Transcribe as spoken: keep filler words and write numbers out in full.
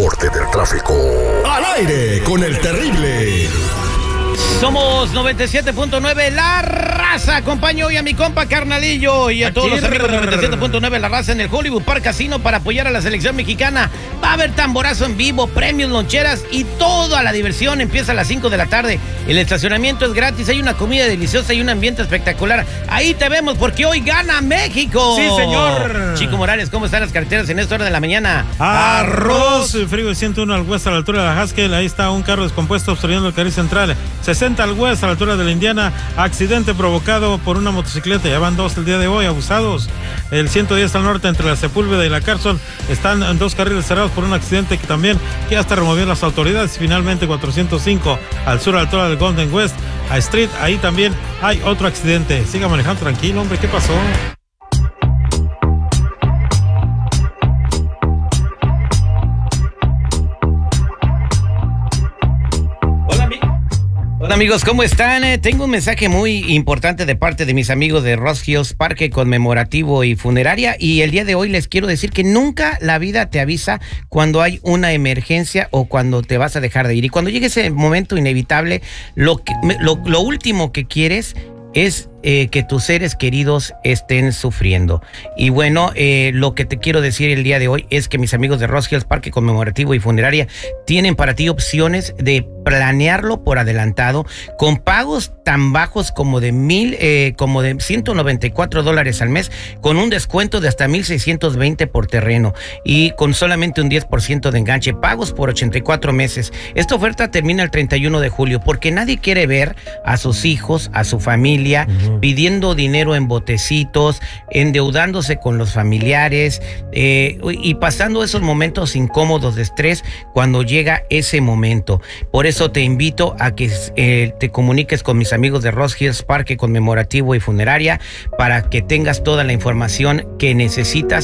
reporte del tráfico. Al aire con el terrible. Somos noventa y siete punto nueve La Raza. Acompaño hoy a mi compa Carnalillo y a todos los amigos de noventa y siete punto nueve La Raza en el Hollywood Park Casino para apoyar a la selección mexicana. Va a haber tamborazo en vivo, premios, loncheras y toda la diversión. Empieza a las cinco de la tarde. El estacionamiento es gratis, hay una comida deliciosa y un ambiente espectacular. Ahí te vemos porque hoy gana México. Sí, señor. Chico Morales, ¿cómo están las carreteras en esta hora de la mañana? Arroz, Freeway ciento uno al West a la altura de la Haskell. Ahí está un carro descompuesto obstruyendo el carril central. sesenta al West a la altura de la Indiana. Accidente provocado por una motocicleta. Ya van dos el día de hoy, abusados. El ciento diez al norte entre la Sepúlveda y la Carson. Están dos carriles cerrados por un accidente que también que hasta removieron las autoridades. Y finalmente cuatrocientos cinco al sur a la altura del Golden West a Street. Ahí también hay otro accidente. Siga manejando tranquilo, hombre. ¿Qué pasó? Hola amigos, ¿cómo están? Eh, tengo un mensaje muy importante de parte de mis amigos de Ross Hills Parque Conmemorativo y Funeraria, y el día de hoy les quiero decir que nunca la vida te avisa cuando hay una emergencia o cuando te vas a dejar de ir, y cuando llegue ese momento inevitable, lo, que, lo, lo último que quieres es eh, que tus seres queridos estén sufriendo. Y bueno, eh, lo que te quiero decir el día de hoy es que mis amigos de Ross Hills Parque Conmemorativo y Funeraria tienen para ti opciones de planearlo por adelantado con pagos tan bajos como de mil, eh, como de ciento noventa y cuatro dólares al mes, con un descuento de hasta mil seiscientos veinte por terreno y con solamente un diez por ciento de enganche, pagos por ochenta y cuatro meses. Esta oferta termina el treinta y uno de julio porque nadie quiere ver a sus hijos, a su familia, uh-huh, pidiendo dinero en botecitos, endeudándose con los familiares eh, y pasando esos momentos incómodos de estrés cuando llega ese momento. Por eso te invito a que eh, te comuniques con mis amigos de Ross Hills Parque Conmemorativo y Funeraria para que tengas toda la información que necesitas